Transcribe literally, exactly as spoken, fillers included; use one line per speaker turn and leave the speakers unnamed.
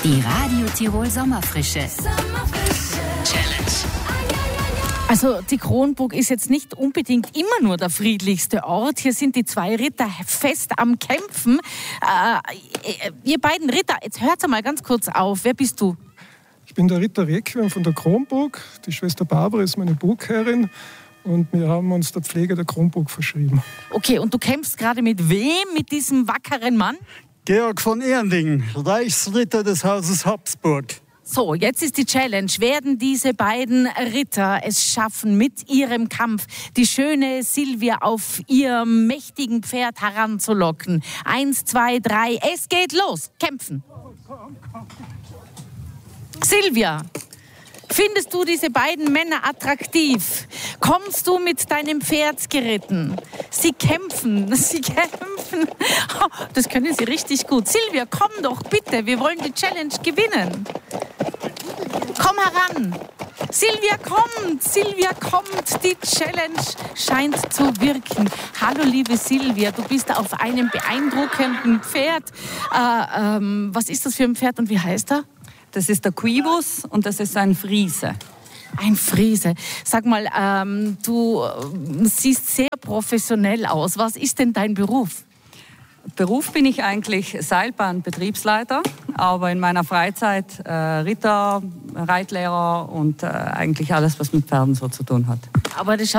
Die Radio Tirol Sommerfrische. Challenge.
Also die Kronburg ist jetzt nicht unbedingt immer nur der friedlichste Ort. Hier sind die zwei Ritter fest am Kämpfen. Äh, ihr beiden Ritter, jetzt hört mal ganz kurz auf. Wer bist du?
Ich bin der Ritter Requiem von der Kronburg. Die Schwester Barbara ist meine Burgherrin. Und wir haben uns der Pflege der Kronburg verschrieben.
Okay, und du kämpfst gerade mit wem, mit diesem wackeren Mann?
Georg von Ernding, Reichsritter des Hauses Habsburg.
So, jetzt ist die Challenge. Werden diese beiden Ritter es schaffen, mit ihrem Kampf die schöne Silvia auf ihr mächtigen Pferd heranzulocken? Eins, zwei, drei, es geht los. Kämpfen. Silvia, findest du diese beiden Männer attraktiv? Kommst du mit deinem Pferd geritten? Sie kämpfen, sie kämpfen. Oh, das können sie richtig gut. Silvia, komm doch bitte, wir wollen die Challenge gewinnen. Komm heran. Silvia kommt, Silvia kommt. Die Challenge scheint zu wirken. Hallo liebe Silvia, du bist auf einem beeindruckenden Pferd. Äh, ähm, was ist das für ein Pferd und wie heißt er?
Das ist der Quibus und das ist ein Friese.
Ein Friese. Sag mal, ähm, du siehst sehr professionell aus. Was ist denn dein Beruf?
Beruf bin ich eigentlich Seilbahnbetriebsleiter, aber in meiner Freizeit äh, Ritter, Reitlehrer und äh, eigentlich alles, was mit Pferden so zu tun hat.
Aber das